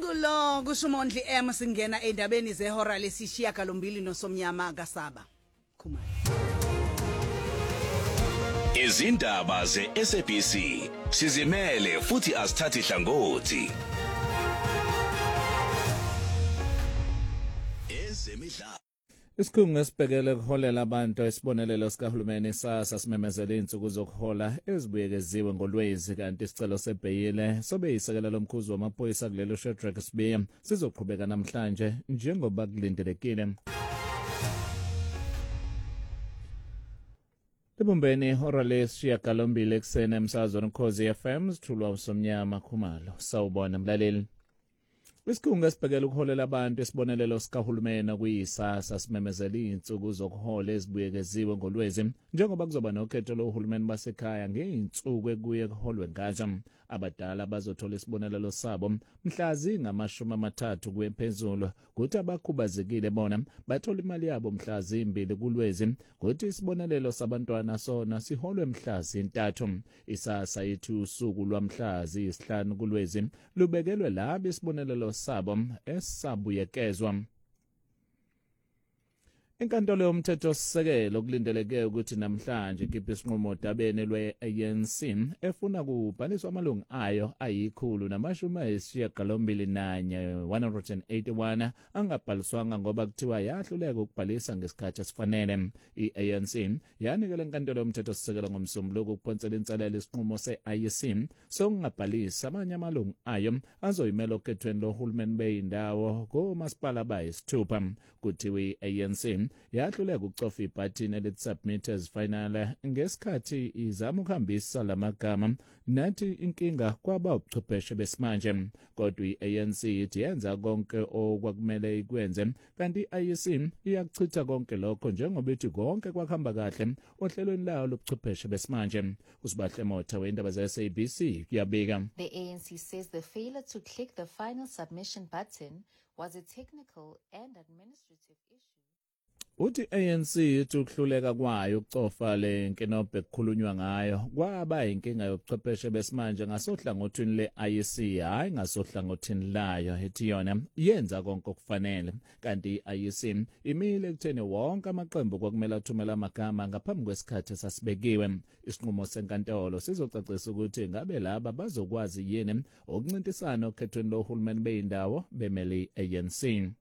Phendulo kuShomondli M singena endabeni zehora lesishiya kalombili nosomnyama kaSaba. Khumalo. Izindaba ze-SABC sizimele futhi asithathi hlangothi. Ezemidlalo. Isikhungo esibhekele ukuholela abantu esibonelelo sikahulumeni SASSA simemezela insuku zokuhola ezibuyekeziwe ngolwezi kanti isicelo sebheyile sobe yisekela lomkhuzi wamaphoyisa kulelo Shadrack Sibiya sizoqhubeka namhlanje njengoba kulindelekile. Libumbeni ihora lesishiyagalombili ekuseni emsakazweni Ukhozi FM sithulwa uSomnyama Khumalo. Sawubona mlaleli. Isikhungo esibhekele ukuholela abantu esibonelelo sikahulumeni kuyisasa simemezela insuku zokuhola ezibuyekeziwe ngolwezi njengoba kuzoba nokhetho lohulumeni basekhaya ngeinsuku ekuye kuholwe ngazo. Abadala bazothola isibonelelo sabo mhla zinga-30 kuye phezulu kuthi abakhubazekile bona bathola imali yabo mhla zimbili kulwezi kuthi isibonelelo sabantwana sona siholwe mhla zi3. Isasa yithi usuku lwamhla ziyisihlanu kulwezi lubekelwe labo isibonelelo sabo esabuyekezwa. Inkantolo yomthethosisekelo kulindeleke ukuthi namhlanje ikhiphe isinqumo dabeni lwe-ANC efuna kubhaliswa amalungu ayo ayi181 angabhaliswanga ngoba kuthiwa yahluleka ukubhalisa ngesikhathi esifanele. I-ANC yanikela inkantolo yomthethosisekelo ngomsombuluko ukuphonsela insalela isinqumo se-IEC sokungabhalisi amanye amalungu ayo azoyimela okhethweni lohulumeni beyindawo komasipala bayisithupha. Kuthiwa i-ANC yahluleka ukucofa ibhathini elithi submit as final ngesikhathi izama ukuhambisa lamagama nathi inkinga kwaba ubuchwepheshe besimanje. Kodwa i-ANC ithi yenza konke okwakumele ikwenze kanti i-IEC iyakuchitha konke lokho njengoba ithi konke kwakuhamba kahle ohlelweni layo lobuchwepheshe besimanje. Usibahle Motha weindaba ze-SABC kuyabika. The ANC says the failure to click the final submission button was a technical and administrative issue. Uthi ANC ithi ukuhluleka kwayo ukucofa le nkinobhe ekukhulunywa ngayo kwaba inkinga yobuchwepheshe besimanje ngasohlangothini le-IEC hayi ngasohlangothini layo ethi yona yenza konke okufanele kanti i-IEC imile ekutheni wonke amaqembu kwakumele athumela amagama ngaphambi kwesikhathi esasibekiwe. Isinqumo senkantolo sizocacisa ukuthi ngabe laba bazokwazi yini ukuncintisana okhethweni lohulumeni beyindawo bemele i-ANC.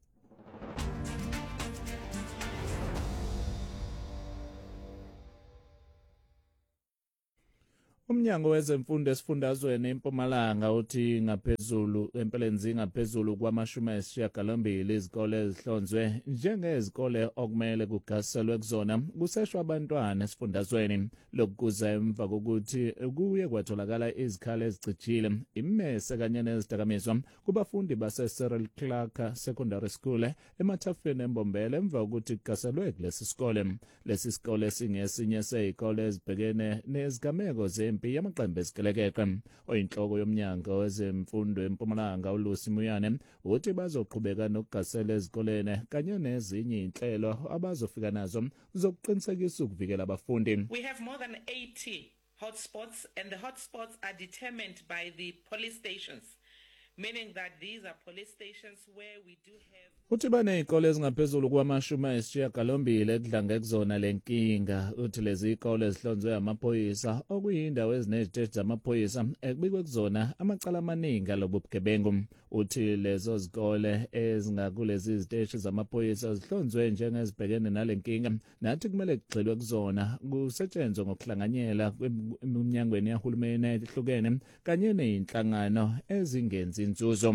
Umnyango wezemfundo esifundazweni eMpumalanga uthi ngaphezulu empeleni zingaphezulu kwama-80 izikole ezihlonzwe njengezikole okumele kugaselwe kuzona kuseshwa abantwana esifundazweni. Lokhu kuza emva kokuthi kuye kwatholakala izikhala ezicijile immese kanye nezidakamizwa kubafundi base-Cyril Clark Secondary School emathafeni eMbombela emva kokuthi kugaselwe kulesi sikole. Lesi sikole singesinye seyikole ezibhekene nezigameko zempi yamaqembu ezikelekeke. Oyinhloko yomnyango wezemfundo eMpumalanga uLucy Muyane uthi bazoqhubeka nokugasela ezikoleni kanye nezinye inhlelo abazofika nazo zokuqinisekisa ukuvikela abafundi. We have more than 80 hotspots and the hotspots are determined by the police stations, meaning that these are police stations where we do have Uthi banezikole ezingaphezulu kwama-80 ekudlange kuzona lenkinga. Uthi lezi izikole ezihlonzwe amaphoyisa okuyindawo ezineziteshi zamaphoyisa ekubikwe kuzona amacala amaningi alobu bugebengu. Uthi lezo zikole ezingakulezi iziteshi zamaphoyisa zihlonzwe njengezibhekene nalenkinga nathi kumele kugxilwe kuzona kusetshenzwe ngokuhlanganyela eminyangweni yahulumeni ehlukene kanye nezinhlangano ezingenzi inzuzo.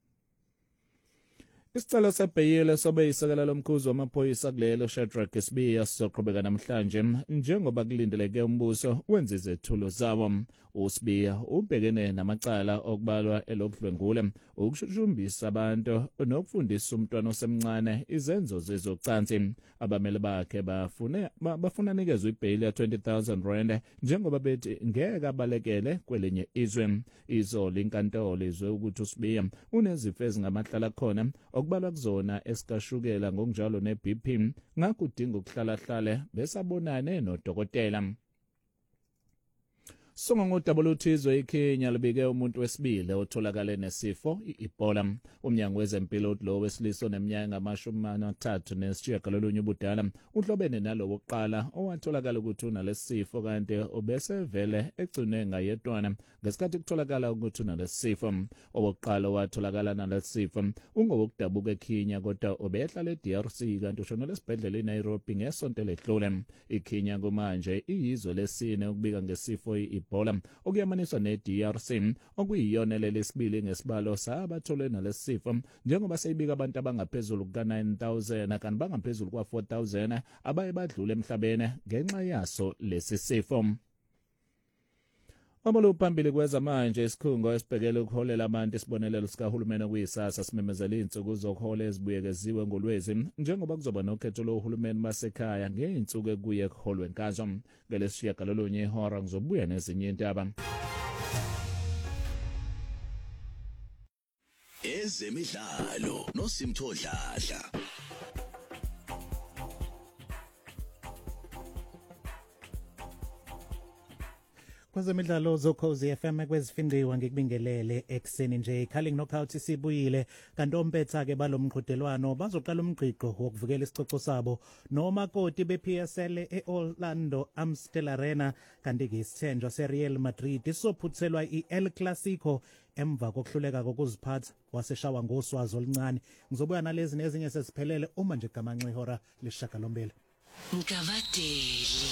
Isicelo sebheyile sobe yisekela lomkhuzi wamaphoyisa kulelo Shadrack Sibiya sizoqhubeka namhlanje njengoba kulindeleke umbuso wenza izethulo zawo. uSibiya ubhekene namacala okubalwa elokudlwengula, ukushushumbisa abantu nokufundisa umntwana osemncane izenzo zezocansi. Abamele bakhe bafuna nikezwe ibhayili ya R20,000 njengoba bethi ngeke abalekele kwelinye izwe. Izolo inkantolo izwe ukuthi uSibiya unezifo ezingamahlala khona okubalwa kuzona esikashukela ngokunjalo neBP, ngakho udinga ukuhlala bese abonane nodokotela. Songongodaba uthizwe iKenya libike umuntu wesibili otholakala nesifo iEbola. Umnyango wezempilo lo wesilisa oneminyaka ama-39 ubudala uhlobene nalo wokuqala owatholakala ukuthi unalesifo kanti obese vele egcine ngayedwana ngesikhathi kutholakala ukuthi unalesifo. Owokuqala watholakala nalesifo ungowokudabuka eKenya kodwa obehlala eDRC kanti ushona lesibhedlela eNairobi ngesonto ledlule. iKenya kumanje iyizwe lesine ukubika ngesifo iEbola okuyamaniswa neDRC okuyiyona lesibili ngesibalo sabatholwe nalesifo njengoba seyibika abantu abangaphezulu kuka-9,000 kanti bangaphezulu kwa-4,000 abaye badlule emhlabeni ngenxa yaso lesi sifo. Omolo phambili kweza manje isikhungo esibhekele ukuholela abantu isibonelelo sikahulumeni okuyisasa simemezela izinsuku zokuhola ezibuyekeziwe ngolwezi njengoba kuzoba nokhetho lohulumeni basekhaya ngeinsuku ekuye kuholwe ngazo. Ngelesishiyagalolunye ihora ngizobuya nezinye indaba. Ezemidlalo noSimtho Dladla. Kwezemidlalo zokhozi FM kwezifingqiwa ngikubingelele ekseni nje Calling Knockout sibuyile kanti ompetha ke balomqhudelwano bazoqala umgqiqo wokuvukela isicoco sabo nomakoti bePSL eOrlando Amstel Arena kanti ke isithenjwa seReal Madrid isophuthelwa iEl Clasico emva kokuhluleka kokuziphatha waseshawa ngoswazi oluncane. Ngizobuya nalezi nezinye sesiphelele uma nje gamanxe ihora lesishagalombili. Ngavadeli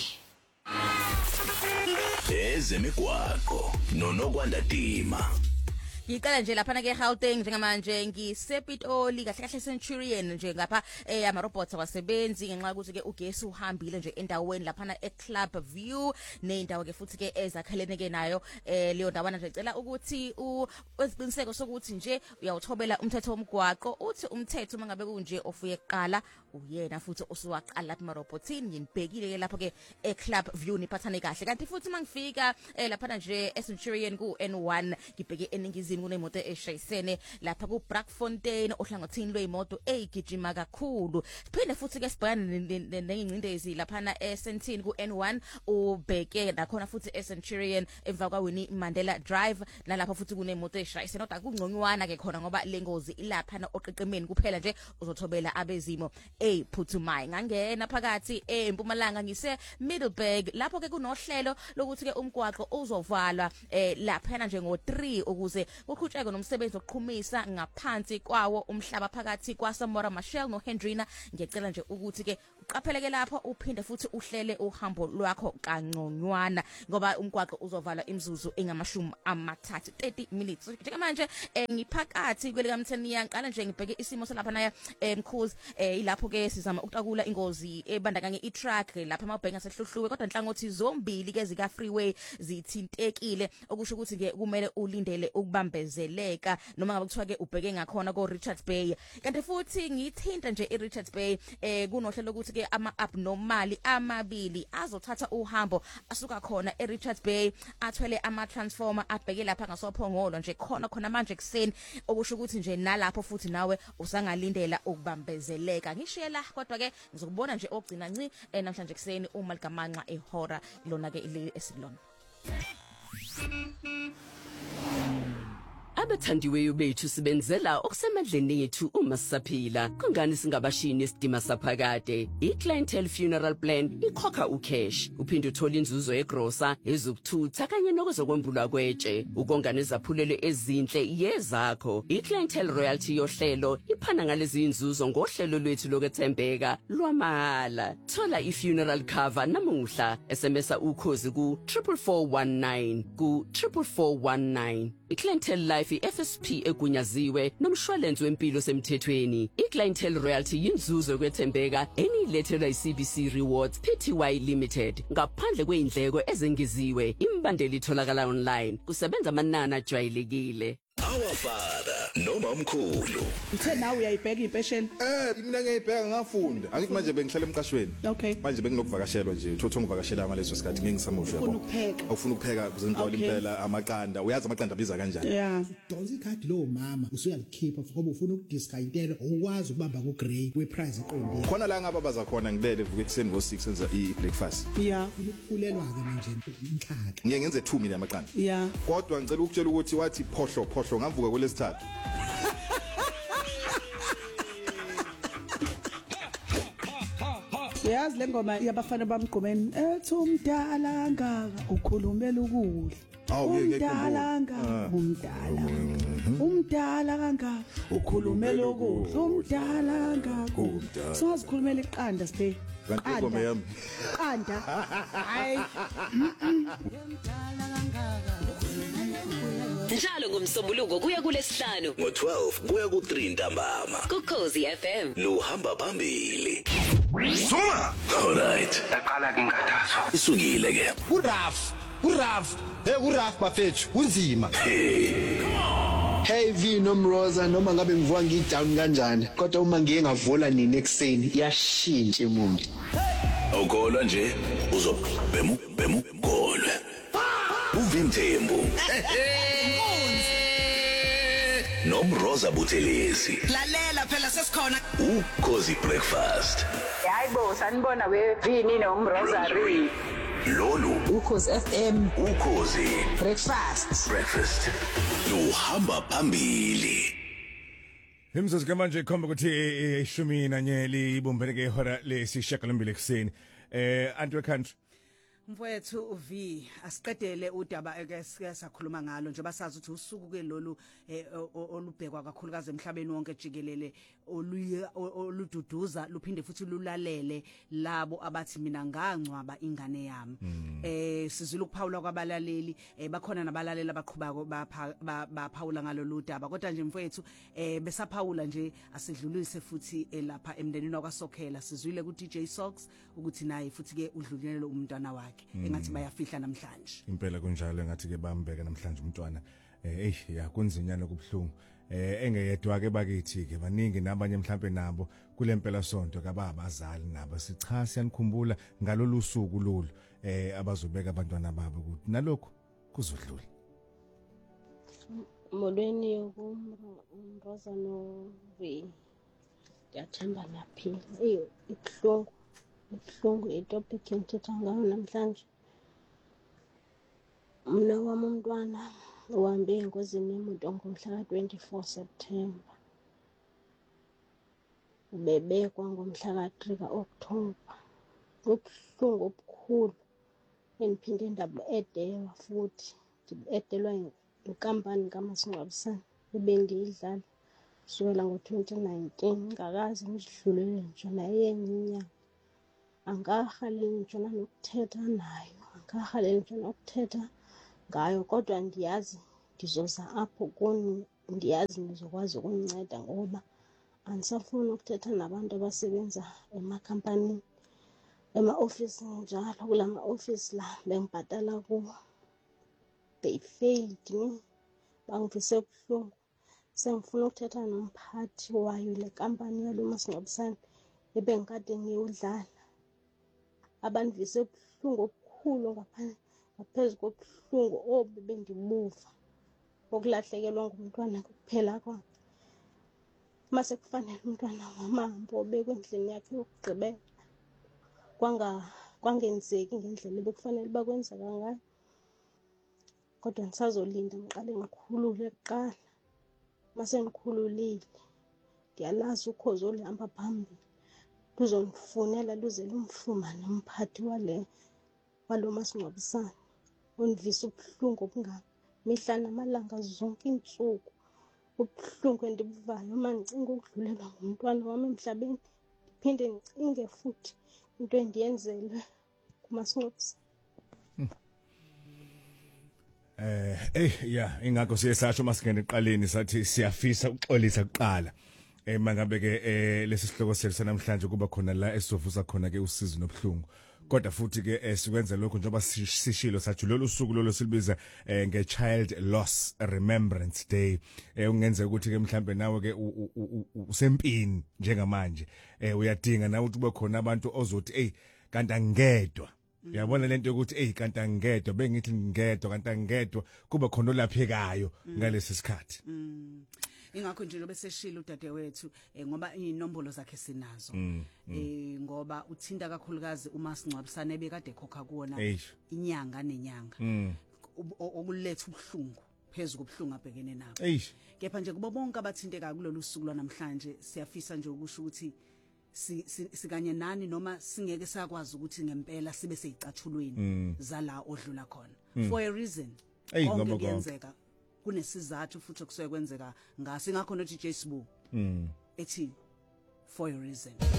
Ezemigwaqo noNokwanda Dima. Ngicela nje lapha ke Gauteng njengamanje ngisePitoli kahle kahle Centurion nje ngapha ama robots awasebenzi ngenxa ukuthi ke ugesi uhambile nje endaweni lapha eClub View nendawo ke futhi ke ezakhelene ke nayo leyo ndawana nje ngicela ukuthi uwesiqiniseko sokuthi nje uyawuthobela umthetho womgwaqo uthi umthetho mangabe kunje ofuye kuqala uyena futhi osuwaqala lapha emarobotini nginibhekile ke lapho ke eClub View niphathane kahle kanti futhi mangifika lapha nje eCenturion ku N1 ngibheke eningizimu kunemoto eshayisene lapha ku Brakfontein ohlangothini lweimoto egijima kakhulu. Siphinde futhi ke sibhekane nengcindezi lapha eSentini ku N1 ubheke nakhona futhi eCenturion emva kwaWinnie Mandela Drive nalapha futhi kunemoto eshayisene kodwa kungconywana ke khona ngoba lengozi ilapha oqeqemeni kuphela nje uzothobela abezimo ephuthumayo. Ngangena phakathi eMpumalanga ngise Middleburg lapho ke kunohlelo lokuthi ke umgwaqo uzovalwa lapha nje ngo3 ukuze kuqhutshekwe nomsebenzi oqhumisa ngaphansi kwawo umhlaba phakathi kwaSamora Machel noHendrina. Ngiyacela nje ukuthi ke uqapheleke lapho uphinde futhi uhlele uhambo lwakho kangconywana ngoba umgwaqo uzovalwa imizuzu engamashumi amathathu 30 minutes. Nje manje ngiphakathi kwelikaMtheni yaqala nje ngibheke isimo selapha naye Mkhuzi ilapho ke sizama ukutakula ingozi ebandakanye iTruck lapha amabhenga sehluhluwe kodwa nhlangothi zombili ke zika freeway zithintekile okusho ukuthi ke kumele ulindele ukubambezeleka noma ngabe kuthiwa ke ubheke ngakhona ko Richards Bay. Kanti futhi ngithinta nje eRichards Bay kunohlelo ukuthi ke ama abnormali amabili azothatha uhambo asuka khona eRichards Bay athwele ama transformer abheke lapha ngasophongolo nje khona manje kuseni okusho ukuthi nje nalapho futhi nawe usangalindela ukubambezeleka. Ngishiyela kodwa ke ngizokubona nje ogcina nci namhlanje kuseni uma ligamanxa ehora lona ke ile esilona. Abathandiweyo bethu sibenzela okusemandleni ethu uma sisaphila. Kungani singabashini isidima saphakade? iClientele Funeral Plan ikhokha ucash. Uphinde uthola inzuzo egrosa, ezokuthutha kanye nokuzokwembulwa kwetshe. Ukonga nezaphulelo ezinhle yezakho. iClientele Royalty yohlelo iphana ngalezi inzuzo ngohlelo lwethu lokwethembeka lwamahhala. Thola ifuneral cover namuhla. SMSa ukhozi ku 44419 ku 44419. iClientele Life FSP egunyaziwe nomshwalense wempilo semthethweni. iClientele Royalty yinzuzo yokwethembeka enilethelwa iCBC Rewards Pty Limited ngaphandle kweindleko ezengeziwe. Imbandeli itholakala online. Kusebenza amanani ajwayelekile. our father noma umkhulu. Uthe nawe uyayibheka impesheni? Mina ngiyibheka ngafunda. Angithi manje bengihlala emqashweni. Okay. Manje benginokuvakashelwa nje. Uthothi ngivakashela ngaleso sikhathi ngingisamusha yabo. Ufuna ukupheka kuze ngixole impela amaqanda. Uyazi amaqanda abiza kanjani? Yeah. Donsa ikhadi lo mama usuyalikhipha ngoba ufuna ukudiscountela ukwazi ukubamba ku grade we price eqondile. Khona la ngababaza khona ngibele vuke ekseni ngo6 senza i-breakfast. Yeah. Ukulelwa ke manje inhlaka. Ngiye ngenze 2 mina amaqanda. Yeah. Kodwa ngicela ukutshela ukuthi wathi phohlo ngavuka kulesithathu. Yazi lengoma yabafana bamgqomeni ethi umdala ngaka ukhulumela ukudla. Umdala ngaka umdala kangaka ukhulumela ukudla umdala ngaka siwazikhulumela iqanda sibhe kanti ingoma yami qanda hayi njalo ngomsombuluko kuya kulesihlanu ngo12 kuya ku3 ntambama kuKhosi FM luhamba phambili Suma alright aqala ke ngathazo isukile ke kuraf bafethu kunzima Hey V nomroza noma ngabe ngivuka ngidown kanjani kodwa uma ngiye ngavula nini ekseni iyashintsha imuntu awukholwa nje uzobhemu golwe uvimthembu nomroza buthelezi lalela phela sesikhona uKhosi breakfast hayibo sanibona wevini nomrosary lolu uKhosi FM uKhosi breakfast luhamba phambili Imzuzu manje ikhomba ukuthi ishumi nanye libumbeleke ihora lesishiyagalombili ekseni Andrew Country Mfowethu uV asiqedele udaba esakhuluma ngalo njengoba sazi ukuthi usuku ke lolu olubhekwa kakhulukazi emhlabeni wonke jikelele olududuza luphinde futhi lulalele labo abathi mina ngangcwaba ingane yami sizwile ukuphawula kwabalaleli bakhona nabalalela abaqhubako baphawula ngalo ludaba kodwa nje mfowethu besaphawula nje asidlulise futhi lapha emndenini wakwaSokhela sizwile ku DJ Sox ukuthi naye futhi ke udlulelelo umntwana wakhe engathi bayafihla namhlanje impela kunjalo engathi ke bambeke namhlanje umntwana ya kunzinyana kubhlungu engeyedwa ke bakithi ke baningi nabanye mhlambe nabo kulempela sonto kababazali nabo sicha siyanikhumbula ngalolu suku lolu abazobeka abantwana babo ukuthi nalokho kuzodlula molweni yokumroza no V yathemba naphila ibuhlungu itopic engithetha ngayo namhlanje mina wami umntwana uhambe engozini yemoto ngomhla ka24 September ubebekwa ngomhla ka3 October ubuhlungu obukhulu engiphinde indaba edewa futhi edelwa inkampani kamasingcwabisane ebengiyidlala kusukela ngo2019 ngakazi ngidlulele nje naye nginyanga angahaleli nje nokuthetha nayo angahaleli nje nokuthetha ngayo kodwa ndiyazi ndizoza apho kuni ndiyazi nizokwazi ukuninceda ngoba anisafuni ukuthetha nabantu abasebenza emakhampani ema-office njalo kulama office la bengibhatala kuwo they failed me bangivise kuhlungu sengifuna ukuthetha nomphathi wayo le kampani yalo masingcwabisane ebengikade ngiyudlala abanivise kuhlungu okukhulu ngaphezu kobuhlungu obu bendibuva okulahlekelwa ngumntwana kuphela kwakhe mase kufanele umntwana wamambo obekwe endlini yakhe yokugqibela kwangenzeki ngendlela bekufanele bakwenzeka ngayo kodwa ndisazolinda ngiqale ngikhulule kuqala mase ngikhululile ndiyalazi ukhozi olihamba phambili luzongifunela luze lumfumane umphathi walo masingcwabisane undivisa ubuhlungu obungaka mihla namalanga zonke iintsuku ubuhlungu endibuvayo uma ndicinga ukudlulelwa ngumntwana wami emhlabeni ndiphinde ndicinge futhi into endiyenzelwe kumasingcwabisane ingakho siyesasho masingene eqaleni sathi siyafisa ukuxolisa kuqala mangabe ke lesi sihloko sethu namhlanje kuba khona la esizovusa khona ke usizo nobhlungu kodwa futhi ke sikwenza lokho njengoba sishilo sathi lolu suku lolo silibiza nge-Child Loss Remembrance Day. Ungenzeka ukuthi ke mhlambe nawe ke usempini njengamanje uyadinga na ukuthi ube khona abantu ozothi kanti angedwa. Uyabona lento ukuthi kanti angedwa bengithi ngedwa kanti angedwa kuba khona olaphekayo ngalesi sikhathi. Ingakho nje lobe seshilo udadewethu ngoba inombolo zakhe sinazo ngoba uthinta kakhulukazi uma singcwabisane bekade khokha kuona inyanga nenyanga okuletha ubuhlungu phezulu kubhlungu abhekene nabo. Kepha nje kubo bonke abathinteka kulolu suku lwanamhlanje siyafisa nje ukusho ukuthi sikanye nani noma singeke sakwazi ukuthi ngempela sibe seyicathulweni zala odlula khona for a reason konke kuyenzeka kunesizathu futhi okusuke kwenzeka ngase ngakho nothi Jesibu ethi for a reason.